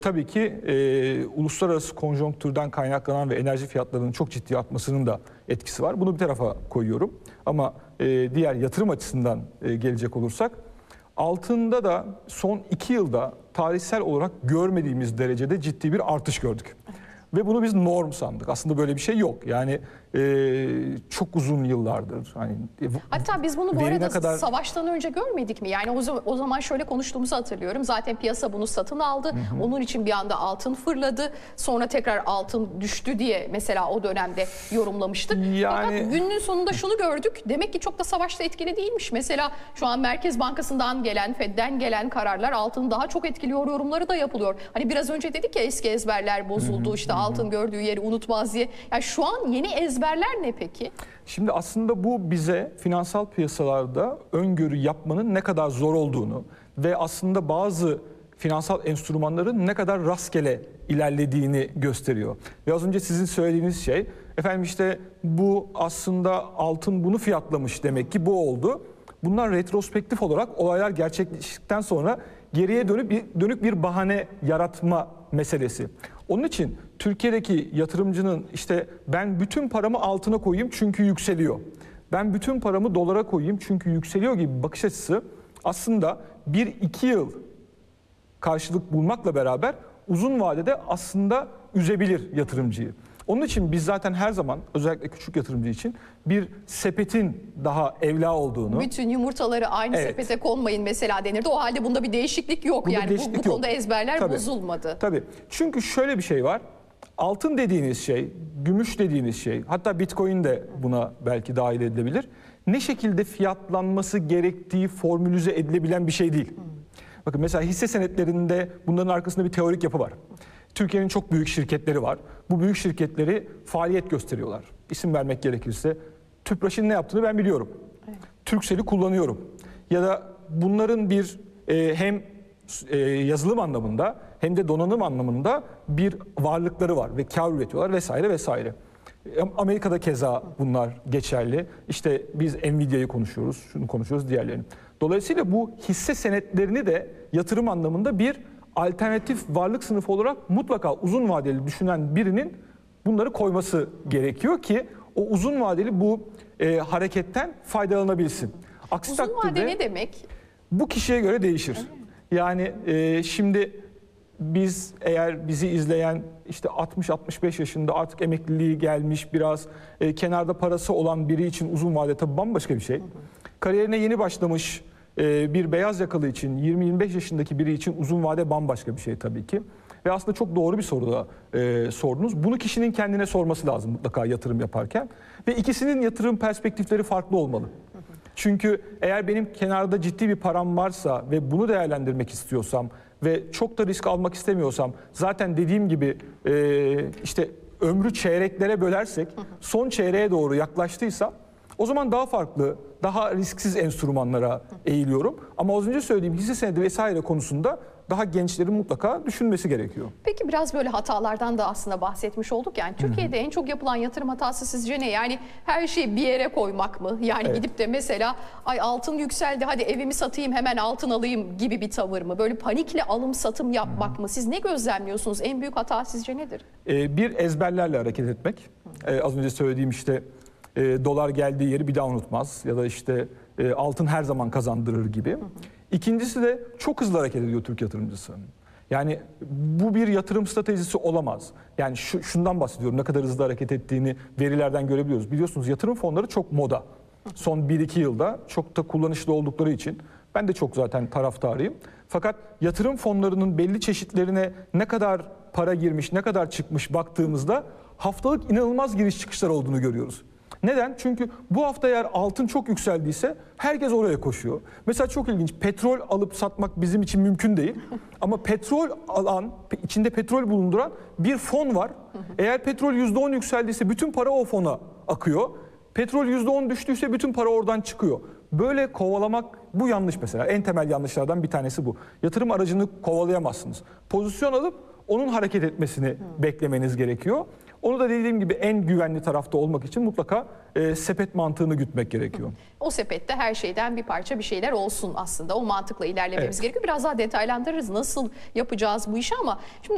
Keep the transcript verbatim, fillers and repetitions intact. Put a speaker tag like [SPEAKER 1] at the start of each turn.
[SPEAKER 1] Tabii ki e, uluslararası konjonktürden kaynaklanan ve enerji fiyatlarının çok ciddi artmasının da etkisi var. Bunu bir tarafa koyuyorum. Ama e, diğer yatırım açısından e, gelecek olursak, altında da son iki yılda tarihsel olarak görmediğimiz derecede ciddi bir artış gördük. Ve bunu biz norm sandık. Aslında böyle bir şey yok. Yani e, çok uzun yıllardır. Hani
[SPEAKER 2] hatta biz bunu bu arada
[SPEAKER 1] kadar...
[SPEAKER 2] savaştan önce görmedik mi? Yani o zaman, o zaman şöyle konuştuğumuzu hatırlıyorum. Zaten piyasa bunu satın aldı. Hı hı. Onun için bir anda altın fırladı. Sonra tekrar altın düştü diye mesela o dönemde yorumlamıştık. Yani... Fakat günün sonunda şunu gördük. Demek ki çok da savaşta etkili değilmiş. Mesela şu an Merkez Bankası'ndan gelen, Fed'den gelen kararlar altını daha çok etkiliyor yorumları da yapılıyor. Hani biraz önce dedik ya, eski ezberler bozuldu. Hı hı. İşte altın gördüğü yeri unutmaz diye. Yani şu an yeni ezberler ne peki?
[SPEAKER 1] Şimdi aslında bu bize finansal piyasalarda öngörü yapmanın ne kadar zor olduğunu ve aslında bazı finansal enstrümanların ne kadar rastgele ilerlediğini gösteriyor. Ve az önce sizin söylediğiniz şey, efendim işte bu aslında altın bunu fiyatlamış, demek ki bu oldu. Bunlar retrospektif olarak olaylar gerçekleştikten sonra geriye dönüp bir, dönük bir bahane yaratma meselesi. Onun için Türkiye'deki yatırımcının işte ben bütün paramı altına koyayım çünkü yükseliyor, ben bütün paramı dolara koyayım çünkü yükseliyor gibi bakış açısı aslında bir iki yıl karşılık bulmakla beraber uzun vadede aslında üzebilir yatırımcıyı. Onun için biz zaten her zaman özellikle küçük yatırımcı için bir sepetin daha evla olduğunu...
[SPEAKER 2] Bütün yumurtaları aynı evet. sepete konmayın mesela denirdi. O halde bunda bir değişiklik yok. Bunda yani değişiklik bu, bu konuda yok. Ezberler tabii, bozulmadı.
[SPEAKER 1] Tabii. Çünkü şöyle bir şey var. Altın dediğiniz şey, gümüş dediğiniz şey, hatta Bitcoin de buna belki dahil edilebilir. Ne şekilde fiyatlanması gerektiği formülize edilebilen bir şey değil. Hmm. Bakın mesela hisse senetlerinde bunların arkasında bir teorik yapı var. Türkiye'nin çok büyük şirketleri var. Bu büyük şirketleri faaliyet gösteriyorlar. İsim vermek gerekirse Tüpraş'ın ne yaptığını ben biliyorum. Evet. Turkcell'i kullanıyorum. Ya da bunların bir e, hem e, yazılım anlamında hem de donanım anlamında bir varlıkları var ve kar üretiyorlar vesaire vesaire. Amerika'da keza bunlar geçerli. İşte biz Nvidia'yı konuşuyoruz, şunu konuşuyoruz, diğerlerini. Dolayısıyla bu hisse senetlerini de yatırım anlamında bir alternatif varlık sınıfı olarak mutlaka uzun vadeli düşünen birinin bunları koyması gerekiyor ki o uzun vadeli bu e, hareketten faydalanabilsin.
[SPEAKER 2] Aksi uzun vade ne demek?
[SPEAKER 1] Bu kişiye göre değişir. Evet. Yani e, şimdi biz, eğer bizi izleyen işte altmış altmış beş yaşında artık emekliliği gelmiş, biraz e, kenarda parası olan biri için uzun vade tabii bambaşka bir şey. Hı hı. Kariyerine yeni başlamış bir beyaz yakalı için, yirmi yirmi beş yaşındaki biri için uzun vade bambaşka bir şey tabii ki. Ve aslında çok doğru bir soru da e, sordunuz. Bunu kişinin kendine sorması lazım mutlaka yatırım yaparken. Ve ikisinin yatırım perspektifleri farklı olmalı. Çünkü eğer benim kenarda ciddi bir param varsa ve bunu değerlendirmek istiyorsam ve çok da risk almak istemiyorsam, zaten dediğim gibi e, işte ömrü çeyreklere bölersek son çeyreğe doğru yaklaştıysa, o zaman daha farklı, daha risksiz enstrümanlara eğiliyorum. Ama az önce söylediğim hisse senedi vesaire konusunda daha gençlerin mutlaka düşünmesi gerekiyor.
[SPEAKER 2] Peki biraz böyle hatalardan da aslında bahsetmiş olduk. Yani Türkiye'de Hı-hı. en çok yapılan yatırım hatası sizce ne? Yani her şeyi bir yere koymak mı? Yani evet. gidip de mesela ay altın yükseldi, hadi evimi satayım hemen altın alayım gibi bir tavır mı? Böyle panikle alım satım yapmak Hı-hı. mı? Siz ne gözlemliyorsunuz? En büyük hata sizce nedir?
[SPEAKER 1] Ee, bir ezberlerle hareket etmek. Ee, az önce söylediğim işte E, dolar geldiği yeri bir daha unutmaz ya da işte e, altın her zaman kazandırır gibi. Hı hı. İkincisi de çok hızlı hareket ediyor Türk yatırımcısı. Yani bu bir yatırım stratejisi olamaz. Yani şu, şundan bahsediyorum, ne kadar hızlı hareket ettiğini verilerden görebiliyoruz. Biliyorsunuz yatırım fonları çok moda. Son bir iki yılda çok da kullanışlı oldukları için ben de çok zaten taraftarıyım. Fakat yatırım fonlarının belli çeşitlerine ne kadar para girmiş, ne kadar çıkmış baktığımızda haftalık inanılmaz giriş çıkışlar olduğunu görüyoruz. Neden? Çünkü bu hafta eğer altın çok yükseldiyse herkes oraya koşuyor. Mesela çok ilginç, petrol alıp satmak bizim için mümkün değil. Ama petrol alan, içinde petrol bulunduran bir fon var. Eğer petrol yüzde on yükseldiyse bütün para o fona akıyor. Petrol yüzde on düştüyse bütün para oradan çıkıyor. Böyle kovalamak, bu yanlış mesela. En temel yanlışlardan bir tanesi bu. Yatırım aracını kovalayamazsınız. Pozisyon alıp onun hareket etmesini hmm. beklemeniz gerekiyor. Onu da dediğim gibi en güvenli tarafta olmak için mutlaka e, sepet mantığını gütmek gerekiyor.
[SPEAKER 2] O sepette her şeyden bir parça bir şeyler olsun aslında. O mantıkla ilerlememiz evet. gerekiyor. Biraz daha detaylandırırız nasıl yapacağız bu işi ama şimdi